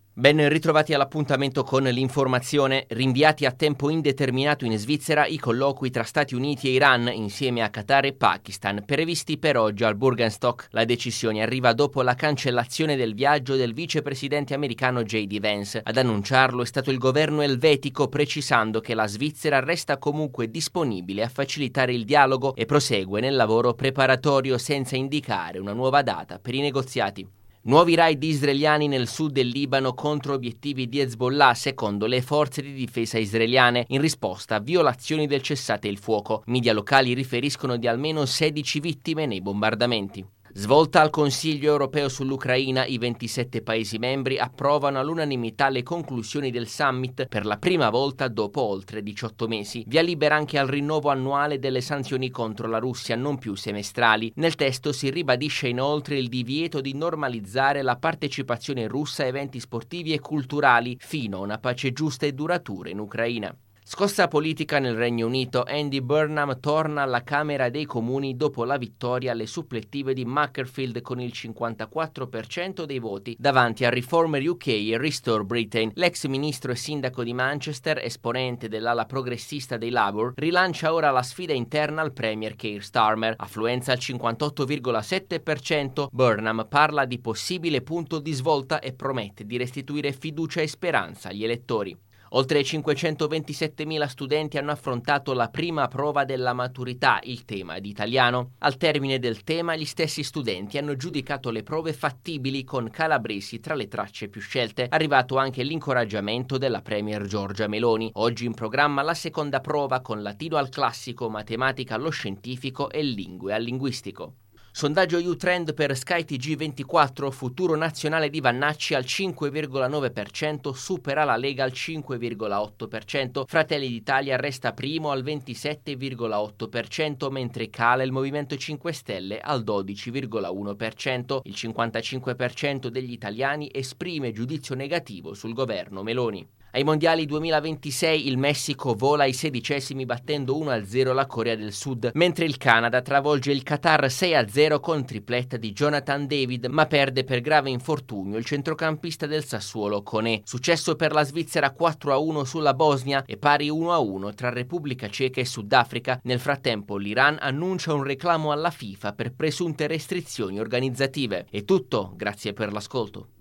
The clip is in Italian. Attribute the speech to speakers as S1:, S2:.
S1: Ben ritrovati all'appuntamento con l'informazione. Rinviati a tempo indeterminato in Svizzera i colloqui tra Stati Uniti e Iran insieme a Qatar e Pakistan, previsti per oggi al Bürgenstock. La decisione arriva dopo la cancellazione del viaggio del vicepresidente americano J.D. Vance. Ad annunciarlo è stato il governo elvetico, precisando che la Svizzera resta comunque disponibile a facilitare il dialogo e prosegue nel lavoro preparatorio senza indicare una nuova data per i negoziati. Nuovi raid israeliani nel sud del Libano contro obiettivi di Hezbollah, secondo le forze di difesa israeliane, in risposta a violazioni del cessate il fuoco. Media locali riferiscono di almeno 16 vittime nei bombardamenti. Svolta al Consiglio europeo sull'Ucraina, i 27 Paesi membri approvano all'unanimità le conclusioni del summit per la prima volta dopo oltre 18 mesi. Via libera anche al rinnovo annuale delle sanzioni contro la Russia, non più semestrali. Nel testo si ribadisce inoltre il divieto di normalizzare la partecipazione russa a eventi sportivi e culturali fino a una pace giusta e duratura in Ucraina. Scossa politica nel Regno Unito, Andy Burnham torna alla Camera dei Comuni dopo la vittoria alle supplettive di Macclesfield con il 54% dei voti davanti a Reformer UK e Restore Britain. L'ex ministro e sindaco di Manchester, esponente dell'ala progressista dei Labour, rilancia ora la sfida interna al premier Keir Starmer. Affluenza al 58,7%, Burnham parla di possibile punto di svolta e promette di restituire fiducia e speranza agli elettori. Oltre 527.000 studenti hanno affrontato la prima prova della maturità, il tema di italiano. Al termine del tema, gli stessi studenti hanno giudicato le prove fattibili con Calabresi tra le tracce più scelte. Arrivato anche l'incoraggiamento della premier Giorgia Meloni. Oggi in programma la seconda prova con latino al classico, matematica allo scientifico e lingue al linguistico. Sondaggio U-Trend per Sky TG24, futuro nazionale di Vannacci al 5,9%, supera la Lega al 5,8%, Fratelli d'Italia resta primo al 27,8%, mentre cala il Movimento 5 Stelle al 12,1%. Il 55% degli italiani esprime giudizio negativo sul governo Meloni. Ai mondiali 2026 il Messico vola ai 16esimi battendo 1-0 la Corea del Sud, mentre il Canada travolge il Qatar 6-0 con tripletta di Jonathan David, ma perde per grave infortunio il centrocampista del Sassuolo Koné. Successo per la Svizzera 4-1 sulla Bosnia e pari 1-1 tra Repubblica Ceca e Sudafrica. Nel frattempo l'Iran annuncia un reclamo alla FIFA per presunte restrizioni organizzative. È tutto, grazie per l'ascolto.